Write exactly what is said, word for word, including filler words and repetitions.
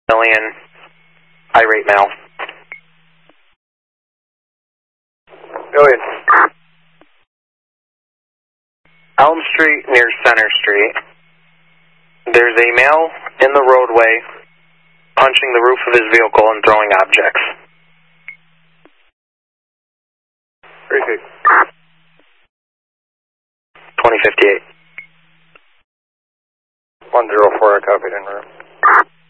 Million, irate male. Go ahead. Elm Street near Center Street. There's a male in the roadway punching the roof of his vehicle and throwing objects. Appreciate it. twenty fifty-eight. one zero four, I copied en route.